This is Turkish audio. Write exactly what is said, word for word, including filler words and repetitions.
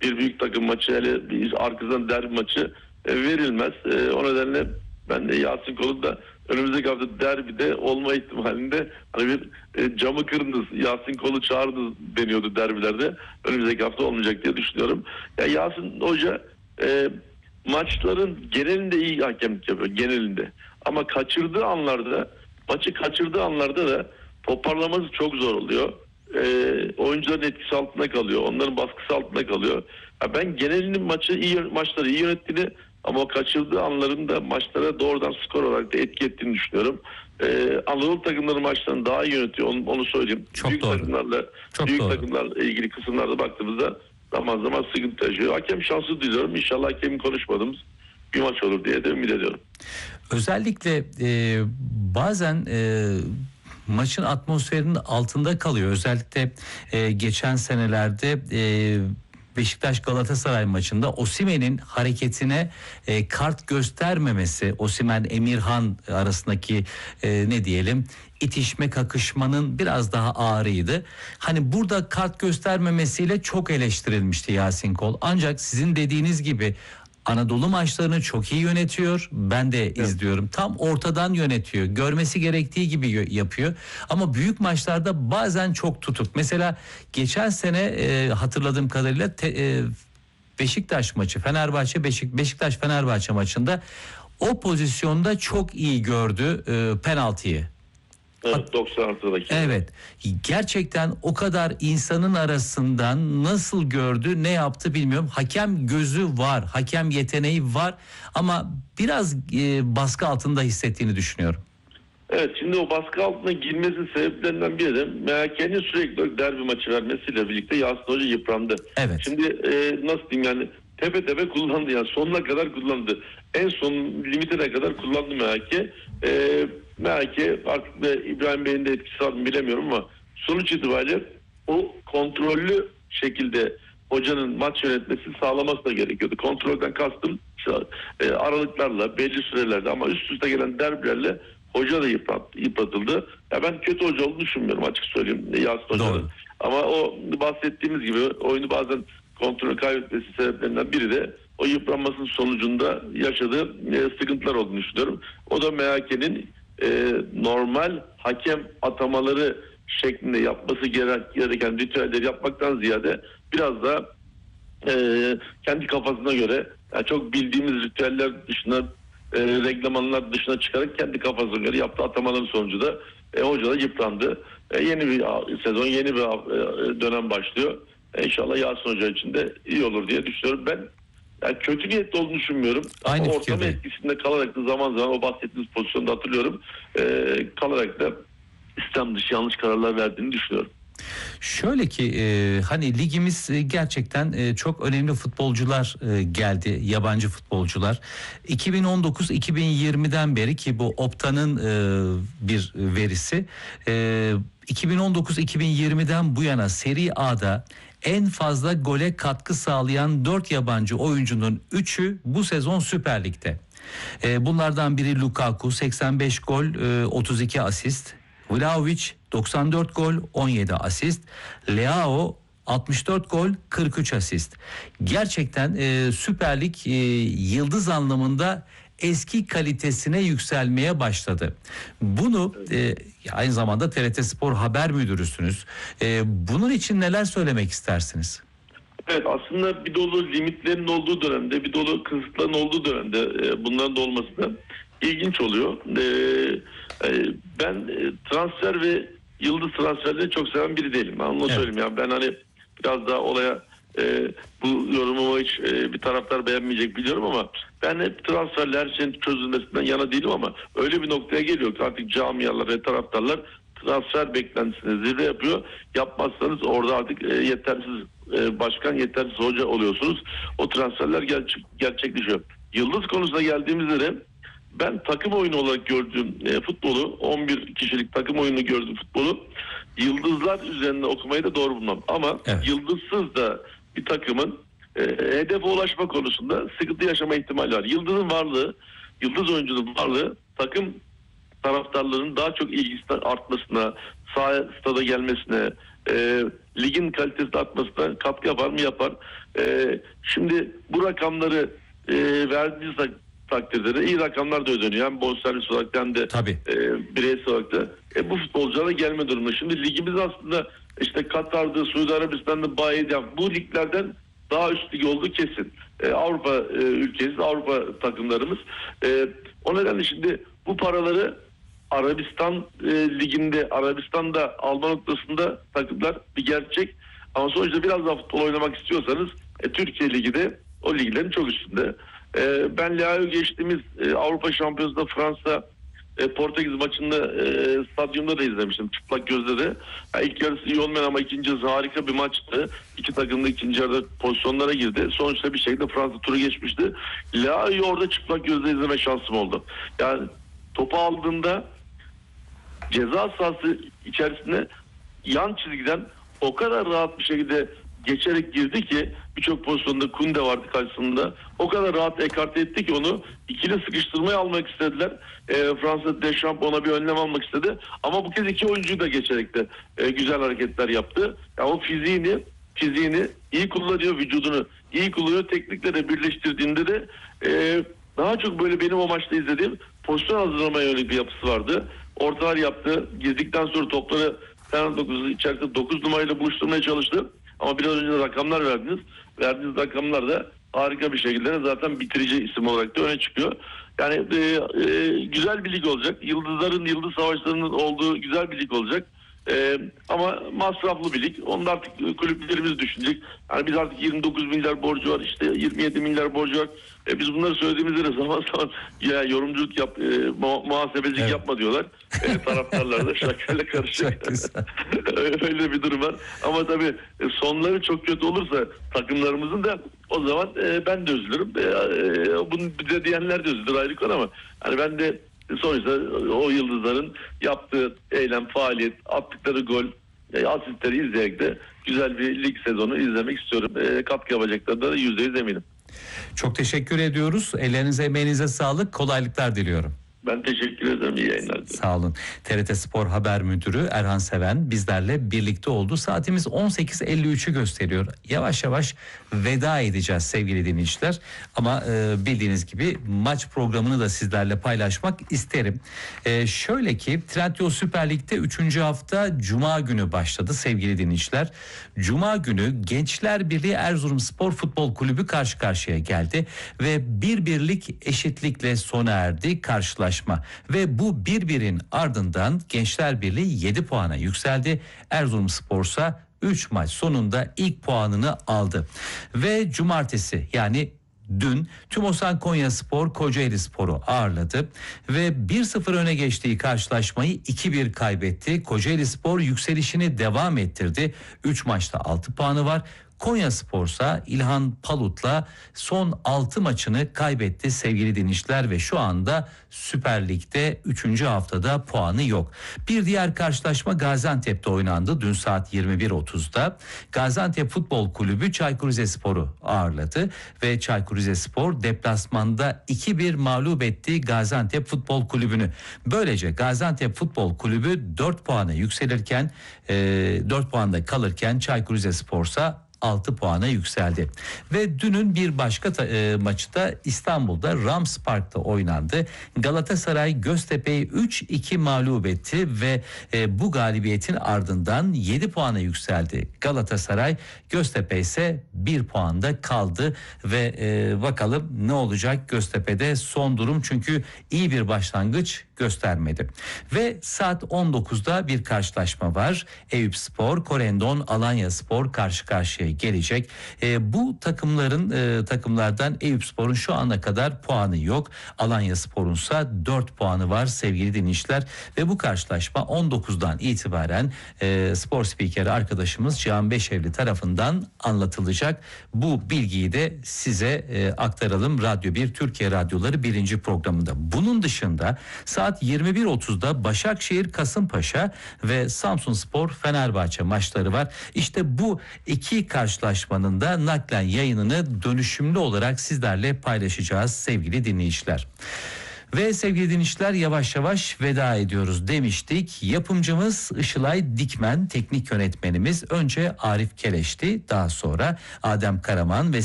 bir büyük takım maçı, hele bir arkasından derbi maçı e, verilmez. E, o nedenle ben de Yasin Kol'un da önümüzdeki hafta derbide olma ihtimalinde, hani bir e, camı kırdınız, Yasin Kol'u çağırdınız deniyordu derbilerde. Önümüzdeki hafta olmayacak diye düşünüyorum. Ya Yasin Hoca e, maçların genelinde iyi hakemlik yapıyor, genelinde. Ama kaçırdığı anlarda, maçı kaçırdığı anlarda da toparlaması çok zor oluyor. E, oyuncuların etkisi altında kalıyor, onların baskısı altında kalıyor. Ya ben genelinin maçı iyi, maçları iyi yönettiğini, ama o kaçırdığı anların da maçlara doğrudan skor olarak da etki ettiğini düşünüyorum. Ee, Anadolu takımları maçlarını daha iyi yönetiyor, onu, onu söyleyeyim. Çok büyük doğru. takımlarla, Çok büyük doğru. takımlarla ilgili kısımlarda baktığımızda zaman zaman sıkıntı yaşıyor. Hakem şansı diliyorum. İnşallah hakemin konuşmadığımız bir maç olur diye de ümit ediyorum. Özellikle e, bazen e, maçın atmosferinin altında kalıyor. Özellikle e, geçen senelerde e, Beşiktaş Galatasaray maçında Osimhen'in hareketine e, kart göstermemesi, Osimhen Emirhan arasındaki e, ne diyelim itişme kakışmanın biraz daha ağırıydı. Hani burada kart göstermemesiyle çok eleştirilmişti Yasin Kol. Ancak sizin dediğiniz gibi Anadolu maçlarını çok iyi yönetiyor. Ben de evet. izliyorum. Tam ortadan yönetiyor. Görmesi gerektiği gibi yapıyor. Ama büyük maçlarda bazen çok tutuk. Mesela geçen sene e, hatırladığım kadarıyla te, e, Beşiktaş maçı, Fenerbahçe Beşik Beşiktaş Fenerbahçe maçında o pozisyonda çok iyi gördü e, penaltıyı. Evet, doksan artıdaki. Evet. Gerçekten o kadar insanın arasından nasıl gördü, ne yaptı bilmiyorum. Hakem gözü var, hakem yeteneği var ama biraz e, baskı altında hissettiğini düşünüyorum. Evet, şimdi o baskı altına girmesinin sebeplerinden biri de M H K'nin sürekli derbi maçı vermesiyle birlikte Yasin Hoca yıprandı. Evet. Şimdi e, nasıl diyeyim, yani tepe tepe kullandı, yani sonuna kadar kullandı. En son limitine kadar kullandı M H K. E, M H K artık da İbrahim Bey'in de etkisi var mı bilemiyorum ama sonuç itibariyle o kontrollü şekilde hocanın maç yönetmesini sağlaması da gerekiyordu. Kontrolden kastım e, aralıklarla, belli sürelerde, ama üst üste gelen derbilerle hoca da yıprat, yıpratıldı. Ya ben kötü hoca olduğunu düşünmüyorum, açık söyleyeyim Yasin Hoca'nın. Ama o bahsettiğimiz gibi oyunu bazen kontrolü kaybetmesi sebeplerinden biri de o yıpranmasının sonucunda yaşadığı e, sıkıntılar olduğunu düşünüyorum. O da M H K'nin e, normal hakem atamaları şeklinde yapması gereken ritüelleri yapmaktan ziyade biraz da e, kendi kafasına göre, yani çok bildiğimiz ritüeller dışına, e, reglamanlar dışına çıkarak kendi kafasına göre yaptığı atamaların sonucu da e, hoca da yıprandı. E, yeni bir sezon, yeni bir e, dönem başlıyor. E, İnşallah Yasin Hoca için de iyi olur diye düşünüyorum. Ben yani kötü niyetli olduğunu düşünmüyorum. Aynı Ama ortam fikirdeyim. etkisinde kalarak da zaman zaman o bahsettiğiniz pozisyonda hatırlıyorum. E, kalarak da İslam dışı yanlış kararlar verdiğini düşünüyorum. Şöyle ki e, hani ligimiz e, gerçekten e, çok önemli futbolcular e, geldi, yabancı futbolcular. iki bin on dokuz iki bin yirmiden beri, ki bu Opta'nın e, bir verisi, e, iki bin on dokuz iki bin yirmiden bu yana Serie A'da en fazla gole katkı sağlayan dört yabancı oyuncunun üçü bu sezon Süper Lig'de. E, bunlardan biri Lukaku, seksen beş gol, e, otuz iki asist. Vlahovic doksan dört gol, on yedi asist. Leao altmış dört gol, kırk üç asist. Gerçekten e, Süper Lig e, yıldız anlamında eski kalitesine yükselmeye başladı. Bunu e, aynı zamanda T R T Spor haber müdürüsünüz. E, bunun için neler söylemek istersiniz? Evet, aslında bir dolu limitlerin olduğu dönemde, bir dolu kısıtların olduğu dönemde e, bunların da olması da ilginç oluyor. E, e, ben e, transfer ve yıldız transferleri çok seven biri değilim. Ben onu evet. söyleyeyim. Yani ben hani biraz daha olaya e, bu yorumumu hiç e, bir taraftar beğenmeyecek biliyorum, ama ben hep transferler her şeyin çözülmesinden yana değilim, ama öyle bir noktaya geliyor ki artık camialar ve taraftarlar transfer beklentisini zirve yapıyor. Yapmazsanız orada artık e, yetersiz e, başkan, yetersiz hoca oluyorsunuz. O transferler ger- gerçekleşiyor. Yıldız konusuna geldiğimizde de ben takım oyunu olarak gördüğüm e, futbolu, on bir kişilik takım oyunu gördüğüm futbolu yıldızlar üzerinde okumayı da doğru bulmam. Ama evet. yıldızsız da bir takımın e, hedefe ulaşma konusunda sıkıntı yaşama ihtimali var. Yıldızın varlığı, yıldız oyuncunun varlığı takım taraftarların daha çok ilgisi artmasına, sahaya, stada gelmesine, e, ligin kalitesi artmasına katkı yapar mı? Yapar. E, şimdi bu rakamları e, verdiğiniz takdirde de iyi rakamlar da ödeniyor. Hem bonservis olarak hem de e, bireysel olarak da. E, bu futbolculara gelme durumunda. Şimdi ligimiz aslında işte Katar'da, Suudi Arabistan'da, Bayi'de bu liglerden daha üst lig olduğu kesin. E, Avrupa e, ülkesi, Avrupa takımlarımız. E, o nedenle şimdi bu paraları Arabistan e, liginde, Arabistan'da alma noktasında takımlar bir gerçek. Ama sonuçta biraz daha futbol oynamak istiyorsanız e, Türkiye Ligi de o liglerin çok üstünde. E, ben Leao'yu geçtiğimiz e, Avrupa Şampiyonası'nda Fransa e, Portekiz maçında e, stadyumda da izlemiştim. Çıplak gözle de. Yani ilk yarısı iyi olmayan ama ikinci yarısı harika bir maçtı. İki takım da ikinci yarıda pozisyonlara girdi. Sonuçta bir şekilde Fransa turu geçmişti. Leao'yu orada çıplak gözle izleme şansım oldu. Yani topu aldığında ceza sahası içerisine yan çizgiden o kadar rahat bir şekilde geçerek girdi ki birçok pozisyonda Kunde vardı karşısında. O kadar rahat ekarte etti ki onu ikili sıkıştırmaya almak istediler. E, Fransa Deschamps ona bir önlem almak istedi. Ama bu kez iki oyuncuyu da geçerek de e, güzel hareketler yaptı. Yani o fiziğini fiziğini iyi kullanıyor, vücudunu iyi kullanıyor. Tekniklerle birleştirdiğinde de e, daha çok böyle benim o maçta izlediğim pozisyon hazırlamaya yönelik bir yapısı vardı. Ortalar yaptı. Girdikten sonra topları penaltı dokuzu içerisinde dokuz numarayla buluşturmaya çalıştı. Ama biraz önce de rakamlar verdiniz. Verdiğiniz rakamlar da harika bir şekilde zaten bitirici isim olarak da öne çıkıyor. Yani e, e, güzel bir lig olacak. Yıldızların, yıldız savaşlarının olduğu güzel bir lig olacak. E, ama masraflı bir lig. Onu da artık kulüplerimiz düşünecek. Yani biz artık yirmi dokuz milyar borcu var, işte yirmi yedi milyar borcu var. E, biz bunları söylediğimizde de zaman zaman ya yorumculuk yap, e, mu- muhasebecilik evet. yapma diyorlar. E, taraftarlar da şakayla karışık. Öyle bir durum var. Ama tabii sonları çok kötü olursa takımlarımızın da o zaman e, ben de üzülürüm. E, e, bunu bize diyenler de üzülür ayrı konu ama hani ben de sonuçta o yıldızların yaptığı eylem, faaliyet, attıkları gol, asistleri izleyerek de güzel bir lig sezonu izlemek istiyorum. E, katkı yapacaklarına da yüzde yüz eminim. Çok teşekkür ediyoruz. Ellerinize, emeğinize sağlık. Kolaylıklar diliyorum. Ben teşekkür ederim. İyi yayınlar. Sağ olun. T R T Spor Haber Müdürü Erhan Seven bizlerle birlikte oldu. Saatimiz on sekiz elli üçü gösteriyor. Yavaş yavaş veda edeceğiz sevgili dinleyiciler. Ama e, bildiğiniz gibi maç programını da sizlerle paylaşmak isterim. E, şöyle ki Trendyol Süper Lig'de üçüncü hafta Cuma günü başladı sevgili dinleyiciler. Cuma günü Gençler Birliği Erzurumspor Futbol Kulübü karşı karşıya geldi ve bir birlik eşitlikle sona erdi karşılaşma. Ve bu bir birin ardından Gençler Birliği yedi puana yükseldi. Erzurumspor ise üç maç sonunda ilk puanını aldı. Ve cumartesi yani dün Tümosan Konyaspor Kocaelispor'u ağırladı ve bir sıfır öne geçtiği karşılaşmayı iki bir kaybetti. Kocaelispor yükselişini devam ettirdi. üç maçta altı puanı var. Konyaspor'sa İlhan Palut'la son altı maçını kaybetti sevgili dinleyiciler ve şu anda Süper Lig'de üçüncü haftada puanı yok. Bir diğer karşılaşma Gaziantep'te oynandı dün saat yirmi bir otuzda. Gaziantep Futbol Kulübü Çaykur Rizespor'u ağırladı ve Çaykur Rizespor deplasmanda iki bir mağlup etti Gaziantep Futbol Kulübü'nü. Böylece Gaziantep Futbol Kulübü dört puana yükselirken e, dört puanda kalırken Çaykur Rizespor'sa altı puana yükseldi. Ve dünün bir başka ta, e, maçı da İstanbul'da Rams Park'ta oynandı. Galatasaray Göztepe'yi üç iki mağlup etti ve e, bu galibiyetin ardından yedi puana yükseldi. Galatasaray, Göztepe ise bir puanda kaldı ve e, bakalım ne olacak Göztepe'de son durum, çünkü iyi bir başlangıç göstermedi. Ve saat on dokuzda bir karşılaşma var. Eyüpspor, Korendon, Alanyaspor karşı karşıya gelecek. E, bu takımların e, takımlardan Eyüpspor'un şu ana kadar puanı yok. Alanyaspor'un ise dört puanı var sevgili dinleyiciler ve bu karşılaşma on dokuzdan itibaren e, spor spikeri arkadaşımız Cihan Beşevli tarafından anlatılacak. Bu bilgiyi de size e, aktaralım. Radyo bir Türkiye Radyoları birinci programında. Bunun dışında saat yirmi bir otuzda Başakşehir Kasımpaşa ve Samsunspor Fenerbahçe maçları var. İşte bu iki karşılaşmanın da naklen yayınını dönüşümlü olarak sizlerle paylaşacağız sevgili dinleyiciler. Ve sevgili dinleyiciler, yavaş yavaş veda ediyoruz demiştik. Yapımcımız Işılay Dikmen, teknik yönetmenimiz önce Arif Keleş'ti, daha sonra Adem Karaman ve